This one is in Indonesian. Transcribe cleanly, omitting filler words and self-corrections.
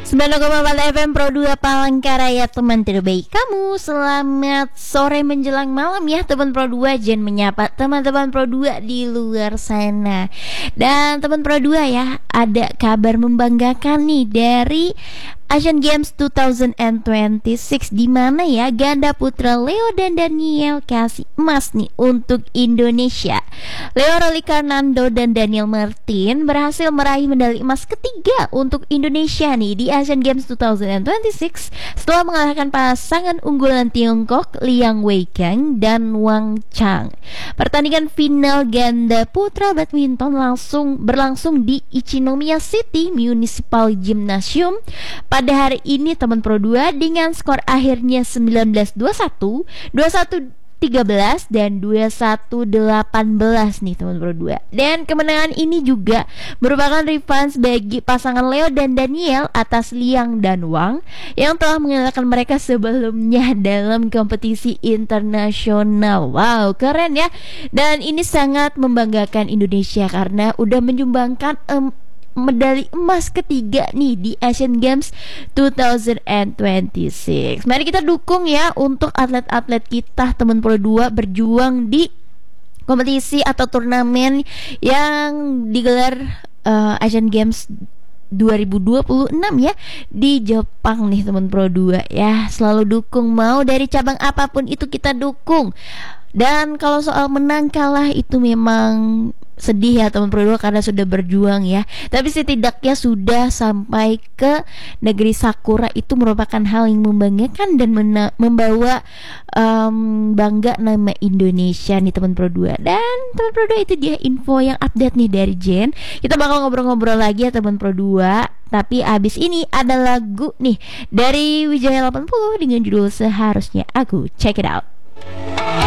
90,4 FM Pro 2 Palangkaraya, teman terbaik kamu. Selamat sore menjelang malam ya teman Pro 2. Jen menyapa teman-teman Pro 2 di luar sana. Dan teman Pro 2 ya, ada kabar membanggakan nih dari Asian Games 2026, di mana ya ganda putra Leo dan Daniel kasih emas nih untuk Indonesia. Leo Rolikanando dan Daniel Martin berhasil meraih medali emas ketiga untuk Indonesia nih di Asian Games 2026 setelah mengalahkan pasangan unggulan Tiongkok Liang Weikeng dan Wang Chang. Pertandingan final ganda putra badminton berlangsung di Ichinomiya City Municipal Gymnasium pada hari ini teman Pro 2 dengan skor akhirnya 19-21, 21-13 dan 21-18 nih teman Pro 2. Dan kemenangan ini juga merupakan revenge bagi pasangan Leo dan Daniel atas Liang dan Wang yang telah mengalahkan mereka sebelumnya dalam kompetisi internasional. Wow, keren ya. Dan ini sangat membanggakan Indonesia karena udah menyumbangkan medali emas ketiga nih di Asian Games 2026. Mari kita dukung ya untuk atlet-atlet kita teman Pro 2 berjuang di kompetisi atau turnamen yang digelar Asian Games 2026 ya di Jepang nih teman Pro 2 ya. Selalu dukung, mau dari cabang apapun itu kita dukung. Dan kalau soal menang kalah itu memang sedih ya teman Pro 2 karena sudah berjuang ya. Tapi setidaknya sudah sampai ke negeri Sakura, itu merupakan hal yang membanggakan dan membawa bangga nama Indonesia nih teman Pro 2. Dan teman Pro 2 itu dia info yang update nih dari Jen. Kita bakal ngobrol-ngobrol lagi ya teman Pro 2. Tapi abis ini ada lagu nih dari Wijaya 80 dengan judul Seharusnya Aku. Check it out.